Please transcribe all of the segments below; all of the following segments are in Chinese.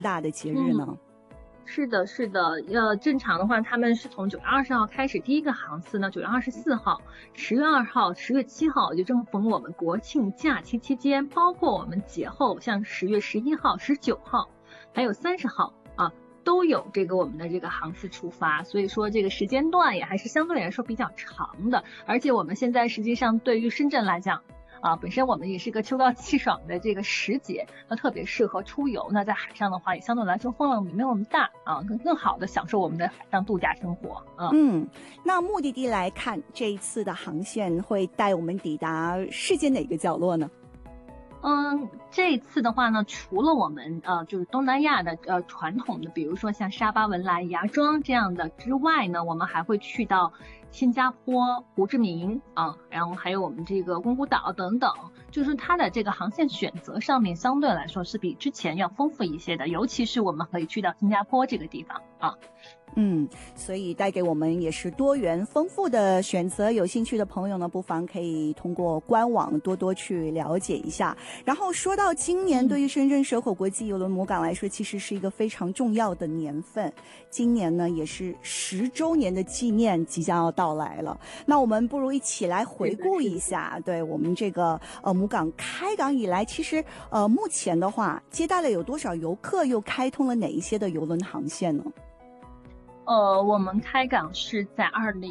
大的节日呢？ 是的，是的，正常的话，他们是从9月20号开始第一个航次呢，9月24号、10月2号、10月7号，就正逢我们国庆假期期间，包括我们节后，像10月11号、19号，还有30号啊，都有这个我们的这个航次出发，所以说这个时间段也还是相对来说比较长的，而且我们现在实际上对于深圳来讲，本身我们也是个秋高气爽的这个时节，那特别适合出游。那在海上的话，也相对来说风浪没有那么大啊，更好的享受我们的海上度假生活。 那目的地来看，这一次的航线会带我们抵达世界哪个角落呢？ 这一次的话呢，除了我们就是东南亚的传统的，比如说像沙巴、文莱、芽庄这样的之外呢，我们还会去到新加坡、胡志明然后还有我们这个宫古岛等等，就是它的这个航线选择上面相对来说是比之前要丰富一些的，尤其是我们可以去到新加坡这个地方所以带给我们也是多元丰富的选择，有兴趣的朋友呢，不妨可以通过官网多多去了解一下。然后说到今年对于深圳蛇口国际邮轮母港来说，其实是一个非常重要的年份，今年呢也是10周年的纪念即将要到来了。那我们不如一起来回顾一下，对我们这个母港开港以来，其实目前的话接待了有多少游客，又开通了哪一些的邮轮航线呢？ 我们开港是在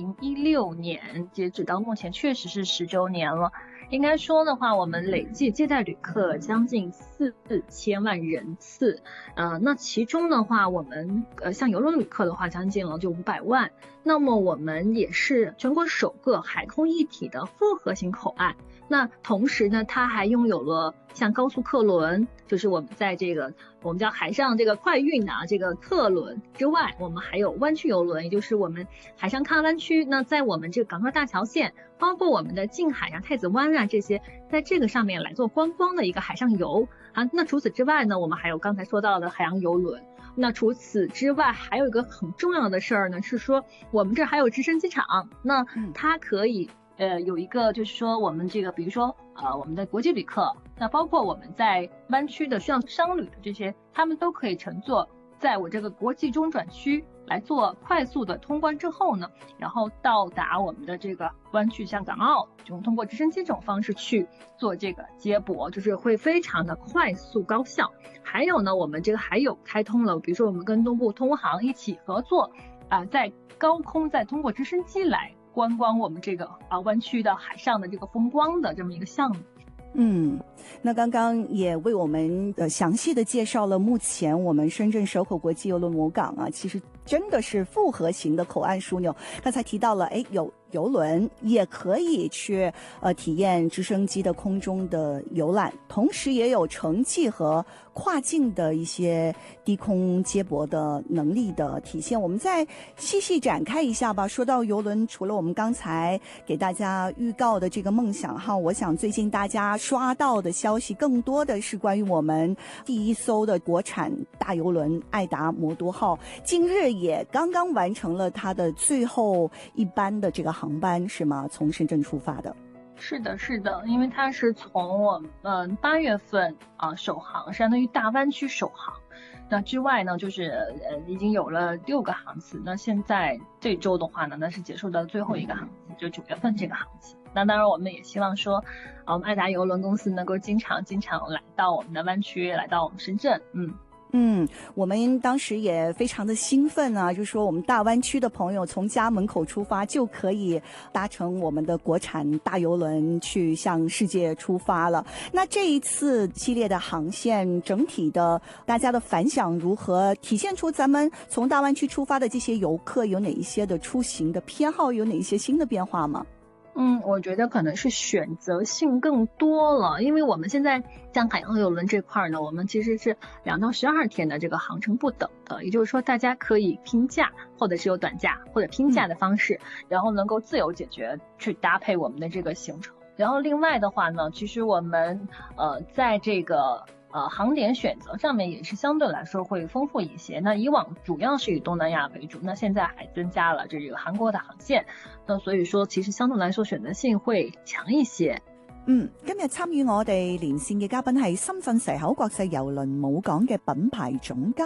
2016年，截止到目前确实是10周年了。应该说的话，我们累计接待旅客将近4000万人次，那其中的话，我们像邮轮旅客的话，将近了就500万。那么我们也是全国首个海空一体的复合型口岸。那同时呢，它还拥有了像高速客轮，就是我们在这个我们叫海上这个快运的这个客轮之外，我们还有湾区邮轮，也就是我们海上看湾区。那在我们这个港澳大桥线，包括我们的近海太子湾这些，在这个上面来做观光的一个海上游那除此之外呢，我们还有刚才说到的海洋邮轮。那除此之外，还有一个很重要的事儿呢，是说我们这还有直升机场，那它可以有一个就是说我们这个比如说我们的国际旅客，那包括我们在湾区的像商旅的这些，他们都可以乘坐在我这个国际中转区来做快速的通关之后呢，然后到达我们的这个湾区，像港澳就通过直升机这种方式去做这个接驳，就是会非常的快速高效。还有呢，我们这个还有开通了，比如说我们跟东部通航一起合作在高空再通过直升机来观光我们这个湾区的海上的这个风光的这么一个项目。 那刚刚也为我们详细的介绍了目前我们深圳蛇口国际邮轮母港其实真的是复合型的口岸枢纽。刚才提到了有邮轮，也可以去体验直升机的空中的游览，同时也有城际和跨境的一些低空接驳的能力的体现。我们再细细展开一下吧。说到邮轮，除了我们刚才给大家预告的这个梦想号，我想最近大家刷到的消息更多的是关于我们第一艘的国产大邮轮爱达摩多号，近日也刚刚完成了它的最后一班的这个航班，是吗？从深圳出发的。 是的，是的，因为它是从我们8月份首航，相当于大湾区首航。那之外呢，就是已经有了6个航次。那现在这周的话呢，那是结束的最后一个航次，就9月份这个航次。那当然，我们也希望说，我们爱达邮轮公司能够经常来到我们的湾区，来到我们深圳。 我们当时也非常的兴奋就说我们大湾区的朋友从家门口出发就可以搭乘我们的国产大邮轮去向世界出发了。那这一次系列的航线整体的大家的反响如何？体现出咱们从大湾区出发的这些游客有哪一些的出行的偏好，有哪一些新的变化吗？ 我觉得可能是选择性更多了，因为我们现在像海洋邮轮这块呢，我们其实是2到12天的这个航程不等的，也就是说大家可以拼假，或者是有短假或者拼假的方式，然后能够自由解决去搭配我们的这个行程。然后另外的话呢，其实我们在这个航点选择上面也是相对来说会丰富一些。那以往主要是以东南亚为主，那现在还增加了这个韩国的航线，那所以說其實相對來說選擇性會強一些。 今日參與我哋連線嘅嘉賓係深圳蛇口國際郵輪母港嘅品牌總監